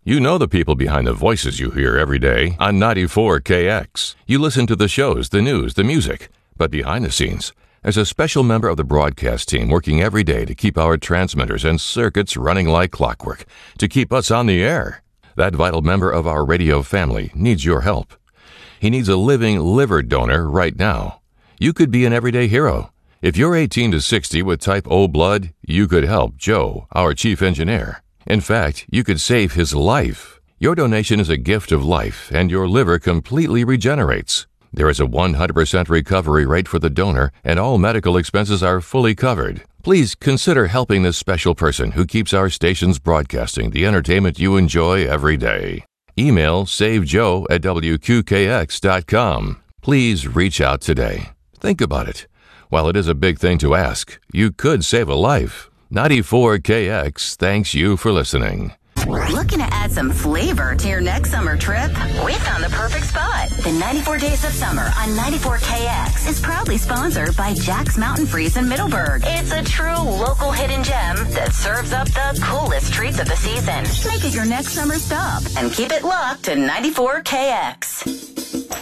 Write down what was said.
You know the people behind the voices you hear every day on 94KX. You listen to the shows, the news, the music. But behind the scenes, there's a special member of the broadcast team working every day to keep our transmitters and circuits running like clockwork, to keep us on the air. That vital member of our radio family needs your help. He needs a living liver donor right now. You could be an everyday hero. If you're 18 to 60 with type O blood, you could help Joe, our chief engineer. In fact, you could save his life. Your donation is a gift of life, and your liver completely regenerates. There is a 100% recovery rate for the donor, and all medical expenses are fully covered. Please consider helping this special person who keeps our stations broadcasting the entertainment you enjoy every day. Email savejoe@wqkx.com. Please reach out today. Think about it. While it is a big thing to ask, you could save a life. 94KX thanks you for listening. Looking to add some flavor to your next summer trip? We found the perfect spot. The 94 Days of Summer on 94KX is proudly sponsored by Jack's Mountain Freeze in Middleburg. It's a true local hidden gem that serves up the coolest treats of the season. Make it your next summer stop and keep it locked to 94KX.